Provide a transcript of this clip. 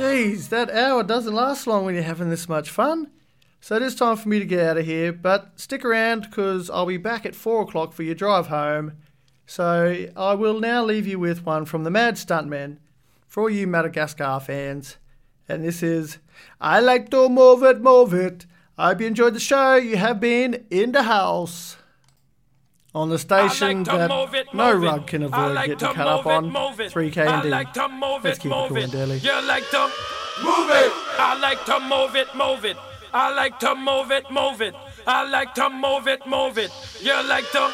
Geez, that hour doesn't last long when you're having this much fun. So it is time for me to get out of here, but stick around because I'll be back at 4 o'clock for your drive home. So I will now leave you with one from the Mad Stuntmen for all you Madagascar fans. And this is, I like to move it, move it. I hope you enjoyed the show. You have been in the house. On the station that no rug can avoid getting cut up on, 3K&D. Let's keep it cool in Delhi. You like to move it. I like to move it, move it. I like to move it, move it. I like to move it, move it. You like to